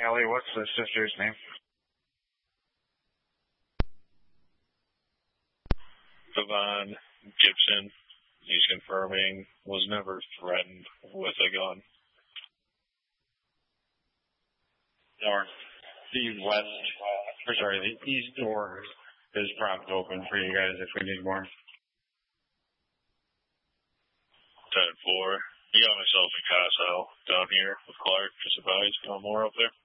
Ellie, what's the sister's name? Devon Gibson. He's confirming was never threatened with a gun. The east door is propped open for you guys if we need more. 10-4. You got myself and Casso down here with Clark. Just advise no more up there.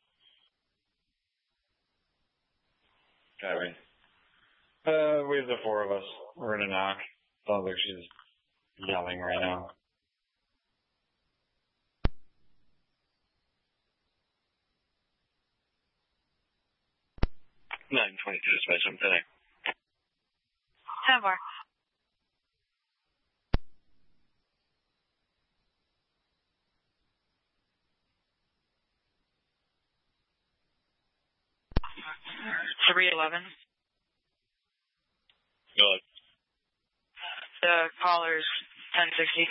Copy. We have the four of us. We're gonna knock. Sounds like she's yelling right now. Nine 22 dispatch, I'm today. 10-4. $311. Go ahead. The caller's 1060.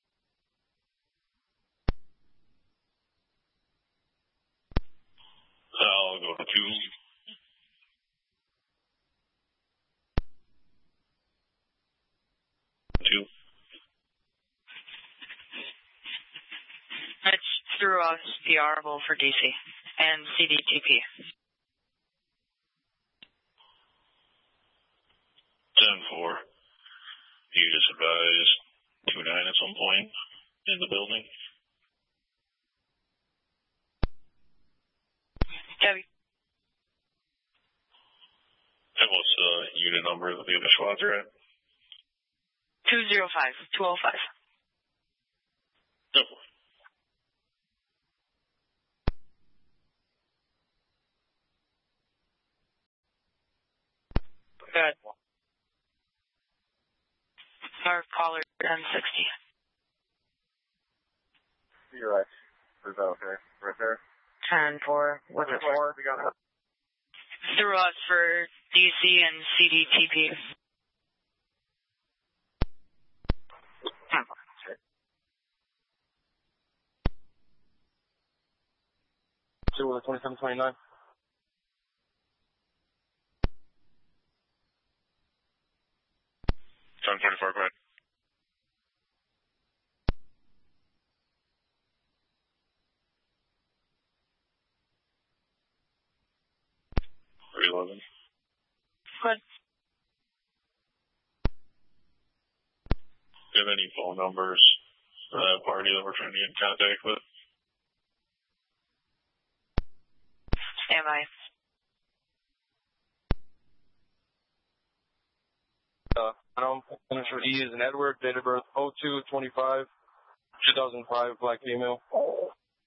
I'll go to 2. It's through us, PR for DC and CDTP. 10-4. You just advise 2-9 at some point in the building. Debbie. And what's the unit number that the other squads are at? 205. 205. No. Good. Our caller 1060. You're right. Is that okay? Right there? 10-4. What's it for? We got it. Through us for DC and CDTP. 10-4. Two with 2729. 10-44, go ahead. $311. Good. Do you have any phone numbers for that party that we're trying to get in contact with? Stand by. Initial E is an Edward, date of birth 02/25/2005, black female.